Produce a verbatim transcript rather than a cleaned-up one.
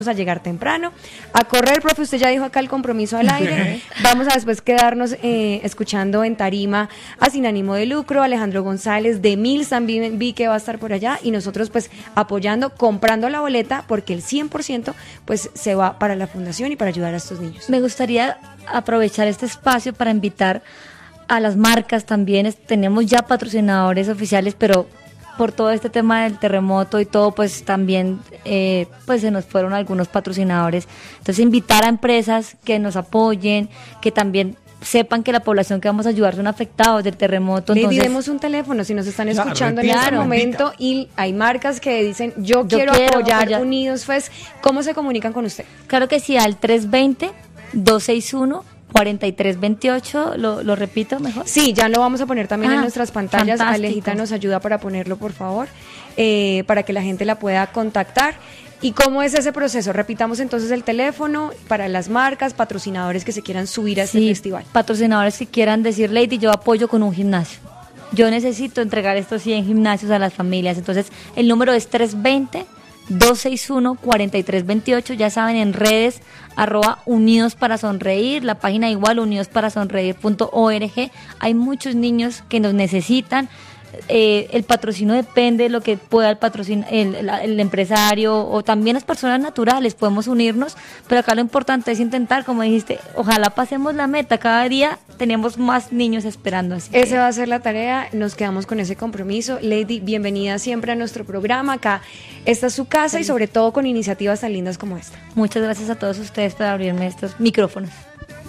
a llegar temprano, a correr, profe, usted ya dijo acá el compromiso al aire, vamos a después quedarnos eh, escuchando en tarima a Sin Ánimo de Lucro, Alejandro González, de Mills también vi que va a estar por allá, y nosotros pues apoyando, comprando la boleta, porque el cien por ciento pues se va para la fundación y para ayudar a estos niños. Me gustaría aprovechar este espacio para invitar a las marcas también, tenemos ya patrocinadores oficiales, pero por todo este tema del terremoto y todo, pues también eh, pues se nos fueron algunos patrocinadores. Entonces invitar a empresas que nos apoyen, que también sepan que la población que vamos a ayudar son afectados del terremoto. Le entonces, demos un teléfono si nos están Claro, escuchando repita, en este claro, momento, repita. y hay marcas que dicen yo, Yo quiero, quiero apoyar, apoyar. Unidos F E S. ¿Cómo se comunican con usted? claro que sí, al tres dos cero, dos seis uno, cuatro tres dos ocho, lo, lo repito mejor. Sí, ya lo vamos a poner también Ah, en nuestras pantallas. fantástico. Alejita nos ayuda para ponerlo, por favor, eh, para que la gente la pueda contactar. ¿Y cómo es ese proceso? Repitamos entonces el teléfono para las marcas, patrocinadores que se quieran subir a este Sí, festival. patrocinadores que quieran decir, Lady, yo apoyo con un gimnasio. Yo necesito entregar estos cien gimnasios a las familias. Entonces, el número es tres dos cero, dos seis uno, cuatro tres dos ocho. Ya saben, en redes, arroba Unidos para Sonreír, la página igual, unidos para sonreír punto org. Hay muchos niños que nos necesitan. Eh, el patrocinio depende de lo que pueda el patrocin el, el, el empresario, o también las personas naturales podemos unirnos, pero acá lo importante es intentar, como dijiste, ojalá pasemos la meta, cada día tenemos más niños esperando. Así Esa que va a ser la tarea, nos quedamos con ese compromiso. Lady, bienvenida siempre a nuestro programa, acá esta es su casa y sobre todo con iniciativas tan lindas como esta. muchas gracias a todos ustedes por abrirme estos micrófonos.